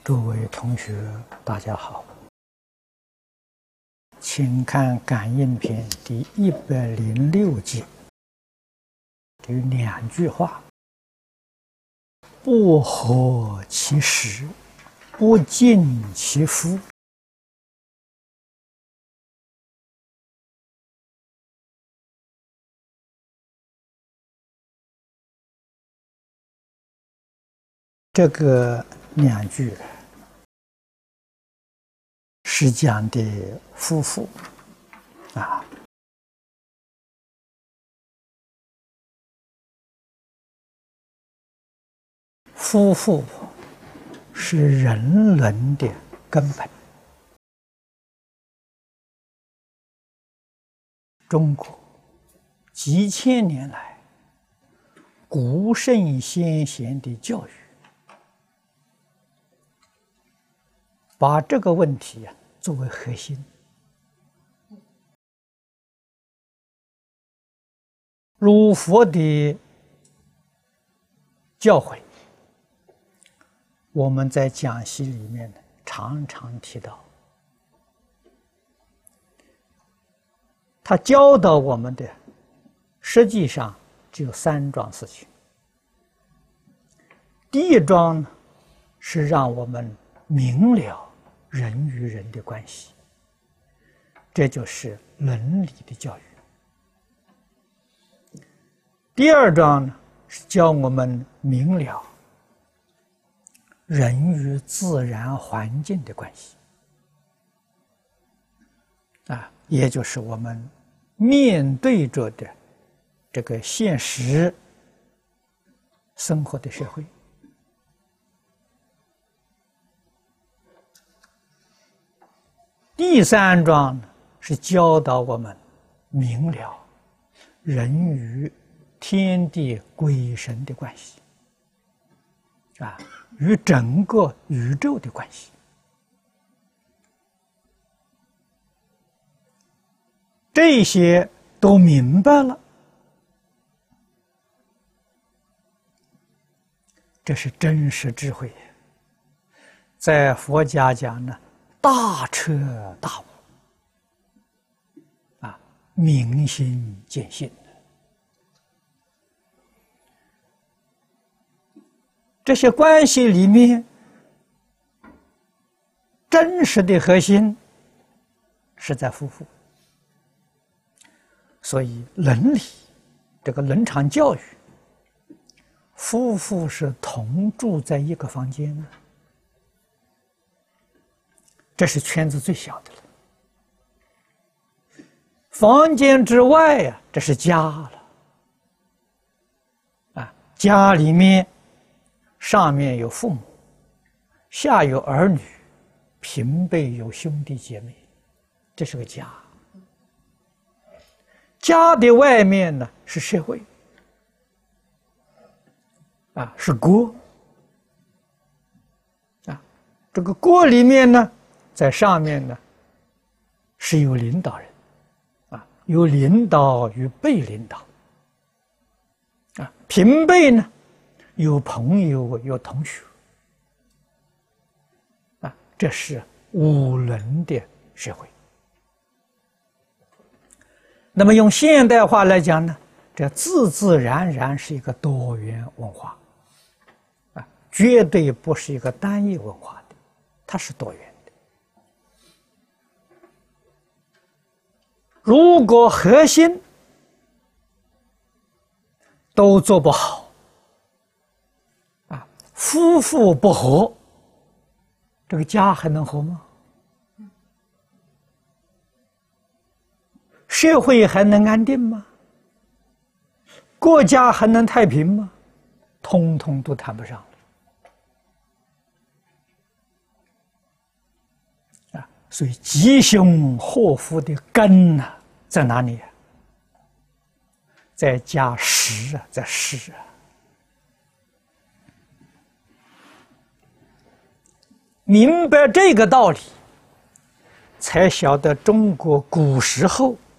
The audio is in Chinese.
诸位同学，大家好，请看《感应篇》第106节，有2句话：不合其时，不尽其夫。这个2句是讲的夫妇啊，夫妇是人伦的根本。中国几千年来古圣先贤的教育，把这个问题作为核心。儒佛的教诲，我们在讲习里面常常提到，他教导我们的实际上只有3桩事情。第一桩呢，是让我们明了人与人的关系，这就是伦理的教育。第二章呢，是教我们明了人与自然环境的关系，也就是我们面对着的这个现实生活的社会。第3章呢，是教导我们明了人与天地鬼神的关系，与整个宇宙的关系。这些都明白了，这是真实智慧。在佛家讲呢，大彻大悟，明心见性。这些关系里面，真实的核心是在夫妇。所以伦理，这个伦常教育，夫妇是同住在一个房间的，这是圈子最小的了。房间之外这是家了。家里面上面有父母，下有儿女，平辈有兄弟姐妹，这是个家。家的外面呢是社会，是国。这个国里面呢，在上面呢是有领导人，有领导与被领导，平辈呢有朋友有同学，这是5伦的社会。那么用现代化来讲呢，这自自然然是一个多元文化，绝对不是一个单一文化的，它是多元的。如果核心都做不好，夫妇不和，这个家还能和吗？社会还能安定吗？国家还能太平吗？通通都谈不上了。所以吉凶祸福的根在哪里？在家时在事。明白这个道理，才晓得中国古时候